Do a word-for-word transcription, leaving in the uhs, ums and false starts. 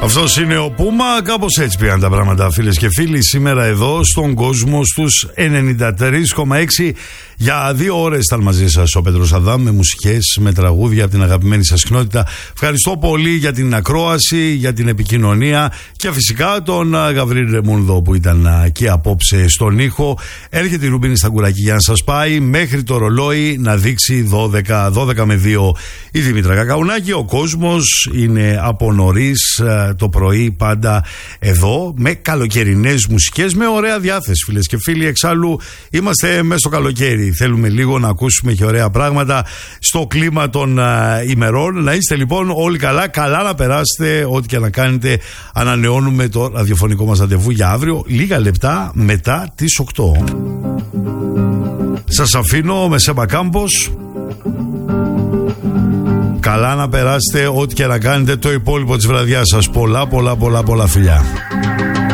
Αυτός είναι ο Πούμα. Κάπως έτσι πήγαν τα πράγματα, φίλες και φίλοι. Σήμερα εδώ στον κόσμο στους ενενήντα τρία κόμμα έξι. Για δύο ώρες ήταν μαζί σας ο Πέτρος Αδάμ, με μουσικές, με τραγούδια από την αγαπημένη σας κοινότητα. Ευχαριστώ πολύ για την ακρόαση, για την επικοινωνία και φυσικά τον Γαβρίλ Ρεμούνδο που ήταν εκεί απόψε στον ήχο. Έρχεται η Ρουμπίνη στα κουράκι για να σας πάει μέχρι το ρολόι να δείξει δώδεκα, δώδεκα με δύο η Δήμητρα Κακαουνάκη. Ο κόσμος είναι από νωρίς το πρωί πάντα εδώ με καλοκαιρινές μουσικές, με ωραία διάθεση, φίλες και φίλοι. Εξάλλου είμαστε μέσα στο καλοκαίρι. Θέλουμε λίγο να ακούσουμε και ωραία πράγματα στο κλίμα των α, ημερών. Να είστε λοιπόν όλοι καλά, καλά να περάσετε ό,τι και να κάνετε. Ανανεώνουμε το ραδιοφωνικό μας ραντεβού για αύριο, λίγα λεπτά μετά τις οκτώ. Σας αφήνω με Σέμπα Κάμπος. Καλά να περάσετε ό,τι και να κάνετε το υπόλοιπο της βραδιάς σας. Πολλά πολλά πολλά πολλά φιλιά.